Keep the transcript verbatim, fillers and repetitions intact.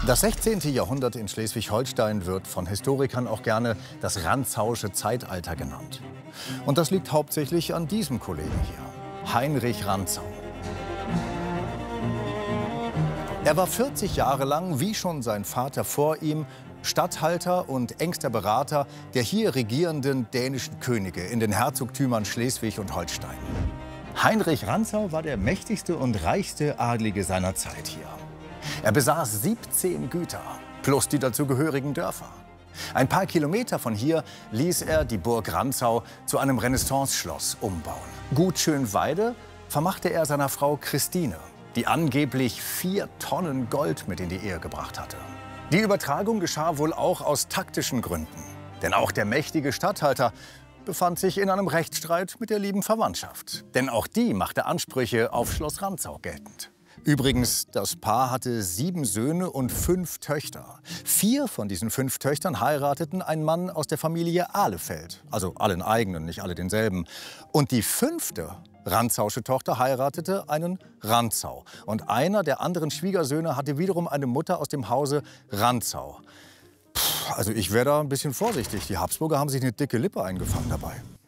Das sechzehnte. Jahrhundert in Schleswig-Holstein wird von Historikern auch gerne das Rantzau'sche Zeitalter genannt. Und das liegt hauptsächlich an diesem Kollegen hier, Heinrich Rantzau. Er war vierzig Jahre lang, wie schon sein Vater vor ihm, Statthalter und engster Berater der hier regierenden dänischen Könige in den Herzogtümern Schleswig und Holstein. Heinrich Rantzau war der mächtigste und reichste Adlige seiner Zeit hier. Er besaß siebzehn Güter plus die dazugehörigen Dörfer. Ein paar Kilometer von hier ließ er die Burg Rantzau zu einem Renaissance-Schloss umbauen. Gut Schönweide vermachte er seiner Frau Christine, die angeblich vier Tonnen Gold mit in die Ehe gebracht hatte. Die Übertragung geschah wohl auch aus taktischen Gründen. Denn auch der mächtige Statthalter befand sich in einem Rechtsstreit mit der lieben Verwandtschaft. Denn auch die machte Ansprüche auf Schloss Rantzau geltend. Übrigens, das Paar hatte sieben Söhne und fünf Töchter. Vier von diesen fünf Töchtern heirateten einen Mann aus der Familie Ahlefeld. Also allen eigenen, nicht alle denselben. Und die fünfte Rantzau'sche Tochter heiratete einen Rantzau. Und einer der anderen Schwiegersöhne hatte wiederum eine Mutter aus dem Hause Rantzau. Puh, also ich wäre da ein bisschen vorsichtig. Die Habsburger haben sich eine dicke Lippe eingefangen dabei.